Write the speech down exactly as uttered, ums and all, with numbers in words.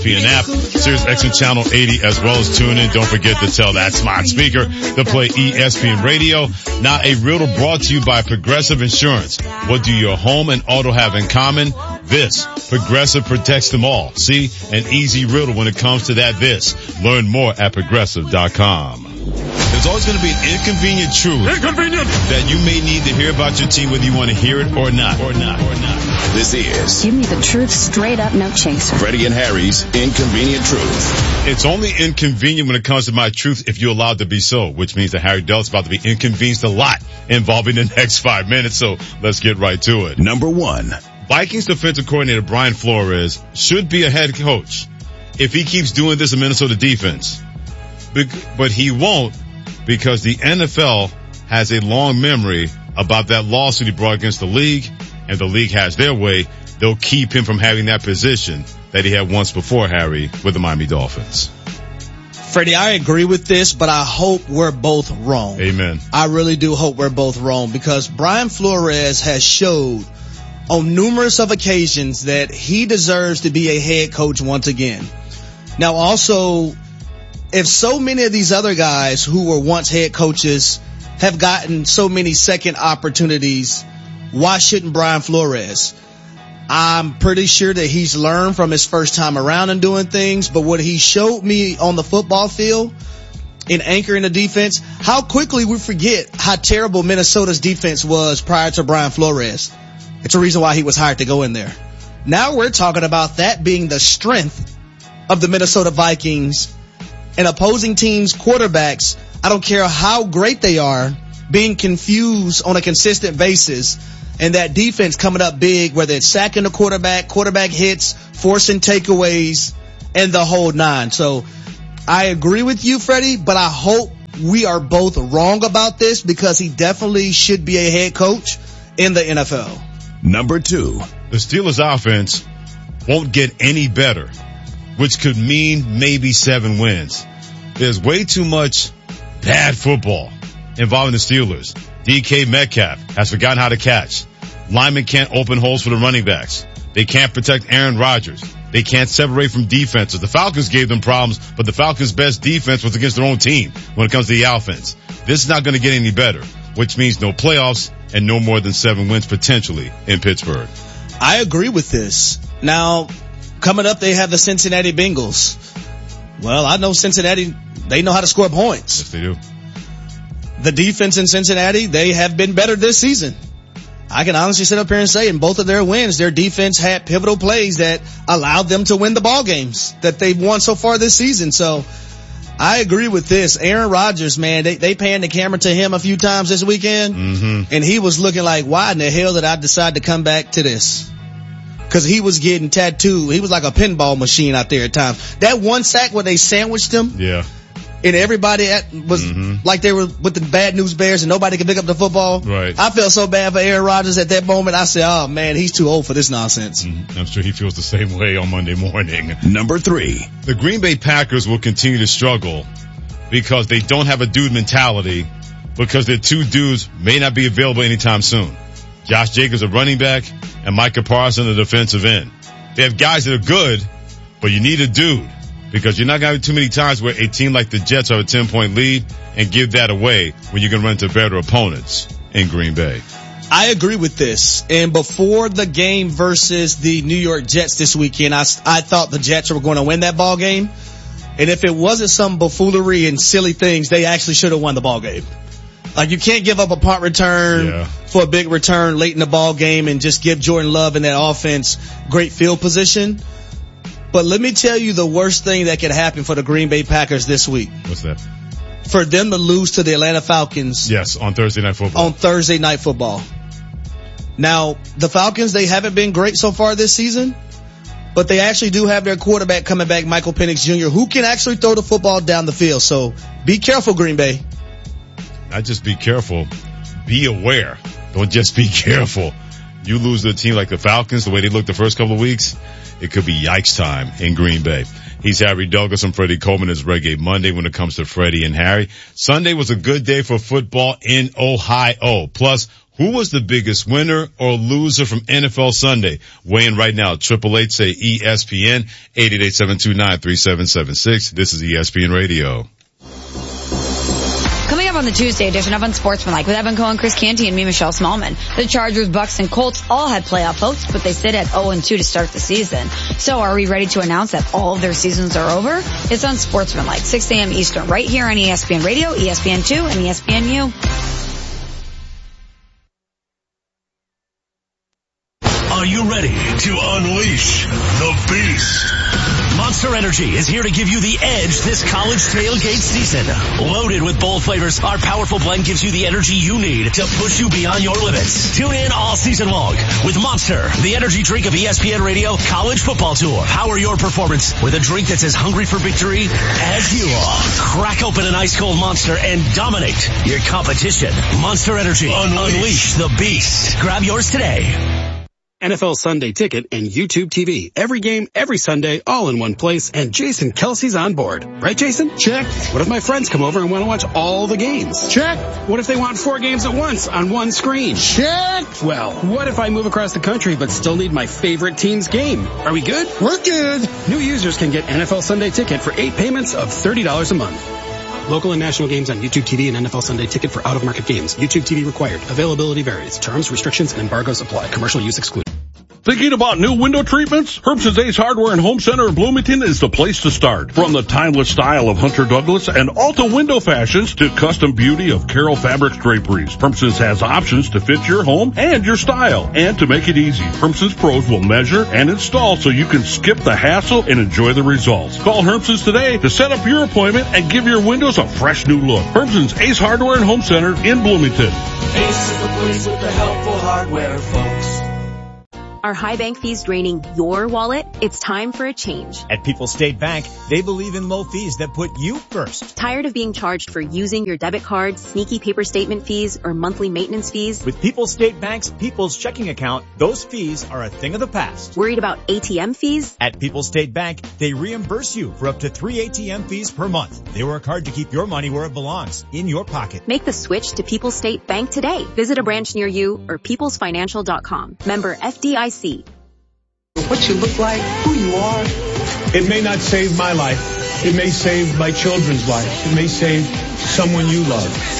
P N app, Sirius X M Channel eighty, as well as tune in. Don't forget to tell that smart speaker to play E S P N Radio. Now a riddle brought to you by Progressive Insurance. What do your home and auto have in common? This. Progressive protects them all. See? An easy riddle when it comes to that this. Learn more at progressive dot com. There's always going to be an inconvenient truth Inconvenient. that you may need to hear about your team, whether you want to hear it or not. Or not. Or not. This is Give me the truth straight up, no chaser. Freddie and Harry's Inconvenient Truth. It's only inconvenient when it comes to my truth if you're allowed to be so, which means that Harry Delt's about to be inconvenienced a lot involving the next five minutes. So let's get right to it. Number one. Vikings defensive coordinator Brian Flores should be a head coach if he keeps doing this in Minnesota defense. But he won't, because the N F L has a long memory about that lawsuit he brought against the league, and the league has their way. They'll keep him from having that position that he had once before, Harry, with the Miami Dolphins. Freddie, I agree with this, but I hope we're both wrong. Amen. I really do hope we're both wrong, because Brian Flores has showed on numerous of occasions that he deserves to be a head coach once again. Now also, if so many of these other guys who were once head coaches have gotten so many second opportunities, why shouldn't Brian Flores? I'm pretty sure that he's learned from his first time around and doing things, but what he showed me on the football field in anchoring the defense, how quickly we forget how terrible Minnesota's defense was prior to Brian Flores. It's a reason why he was hired to go in there. Now we're talking about that being the strength of the Minnesota Vikings, and opposing teams' quarterbacks, I don't care how great they are, being confused on a consistent basis, and that defense coming up big, whether it's sacking the quarterback, quarterback hits, forcing takeaways, and the whole nine. So I agree with you, Freddie, but I hope we are both wrong about this, because he definitely should be a head coach in the N F L. Number two. The Steelers offense won't get any better, which could mean maybe seven wins. There's way too much bad football involving the Steelers. D K Metcalf has forgotten how to catch. Linemen can't open holes for the running backs. They can't protect Aaron Rodgers. They can't separate from defenses. The Falcons gave them problems, but the Falcons' best defense was against their own team when it comes to the offense. This is not going to get any better, which means no playoffs and no more than seven wins potentially in Pittsburgh. I agree with this. Now, coming up, they have the Cincinnati Bengals. Well, I know Cincinnati, they know how to score points. Yes, they do. The defense in Cincinnati, they have been better this season. I can honestly sit up here and say in both of their wins, their defense had pivotal plays that allowed them to win the ball games that they've won so far this season. So I agree with this. Aaron Rodgers, man, they, they panned the camera to him a few times this weekend, mm-hmm. and he was looking like, why in the hell did I decide to come back to this? Because he was getting tattooed. He was like a pinball machine out there at times. That one sack where they sandwiched him, yeah, and everybody at, was mm-hmm. like they were with the bad news bears and nobody could pick up the football. Right. I felt so bad for Aaron Rodgers at that moment. I said, oh man, he's too old for this nonsense. Mm-hmm. I'm sure he feels the same way on Monday morning. Number three. The Green Bay Packers will continue to struggle because they don't have a dude mentality, because their two dudes may not be available anytime soon. Josh Jacobs, a running back, and Micah Parsons, a defensive end. They have guys that are good, but you need a dude, because you're not going to have too many times where a team like the Jets have a ten-point lead and give that away when you can run into better opponents in Green Bay. I agree with this. And before the game versus the New York Jets this weekend, I, I thought the Jets were going to win that ball game. And if it wasn't some buffoonery and silly things, they actually should have won the ball game. Like, you can't give up a punt return yeah. for a big return late in the ball game and just give Jordan Love and that offense great field position. But let me tell you the worst thing that could happen for the Green Bay Packers this week. What's that? For them to lose to the Atlanta Falcons. Yes, on Thursday Night Football. On Thursday Night Football. Now, the Falcons, they haven't been great so far this season, but they actually do have their quarterback coming back, Michael Penix Junior, who can actually throw the football down the field. So be careful, Green Bay. Not just be careful, be aware. Don't just be careful. You lose to a team like the Falcons, the way they looked the first couple of weeks, it could be yikes time in Green Bay. He's Harry Douglas. I'm Freddie Coleman. It's Reggae Monday when it comes to Freddie and Harry. Sunday was a good day for football in Ohio. Plus, who was the biggest winner or loser from N F L Sunday? Weigh in right now. Triple Eight say E S P N, eight eight eight, seven two nine, three seven seven six. This is E S P N Radio. Coming up on the Tuesday edition of Unsportsmanlike with Evan Cohen, Chris Canty, and me, Michelle Smallman. The Chargers, Bucks, and Colts all had playoff votes, but they sit at oh and two to start the season. So are we ready to announce that all of their seasons are over? It's Unsportsmanlike, six a.m. Eastern, right here on E S P N Radio, E S P N two, and E S P N U. Are you ready to unleash the beast? Monster Energy is here to give you the edge this college tailgate season. Loaded with bold flavors, our powerful blend gives you the energy you need to push you beyond your limits. Tune in all season long with Monster, the energy drink of E S P N Radio College Football Tour. Power your performance with a drink that's as hungry for victory as you are. Crack open an ice cold Monster and dominate your competition. Monster Energy. Unleash, Unleash the beast. Grab yours today. N F L Sunday Ticket and YouTube T V. Every game, every Sunday, all in one place, and Jason Kelsey's on board. Right, Jason? Check. What if my friends come over and want to watch all the games? Check. What if they want four games at once on one screen? Check. Well, what if I move across the country but still need my favorite team's game? Are we good? We're good. New users can get N F L Sunday Ticket for eight payments of thirty dollars a month. Local and national games on YouTube T V and N F L Sunday Ticket for out-of-market games. YouTube T V required. Availability varies. Terms, restrictions, and embargoes apply. Commercial use excluded. Thinking about new window treatments? Herbson's Ace Hardware and Home Center in Bloomington is the place to start. From the timeless style of Hunter Douglas and Alta window fashions to custom beauty of Carroll Fabrics draperies, Herbson's has options to fit your home and your style. And to make it easy, Herbson's pros will measure and install so you can skip the hassle and enjoy the results. Call Herbson's today to set up your appointment and give your windows a fresh new look. Herbson's Ace Hardware and Home Center in Bloomington. Ace is the place with the helpful hardware, folks. Are high bank fees draining your wallet? It's time for a change. At People's State Bank, they believe in low fees that put you first. Tired of being charged for using your debit card, sneaky paper statement fees, or monthly maintenance fees? With People's State Bank's People's Checking Account, those fees are a thing of the past. Worried about A T M fees? At People's State Bank, they reimburse you for up to three A T M fees per month. They work hard to keep your money where it belongs, in your pocket. Make the switch to People's State Bank today. Visit a branch near you or peoples financial dot com. Member F D I C. What you look like, who you are. It may not save my life. It may save my children's lives. It may save someone you love.